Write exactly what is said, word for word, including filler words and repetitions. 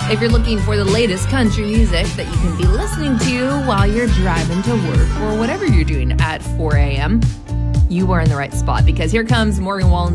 If you're looking for the latest country music that you can be listening to while you're driving to work or whatever you're doing at four a.m., you are in the right spot, because here comes Morgan Wallen's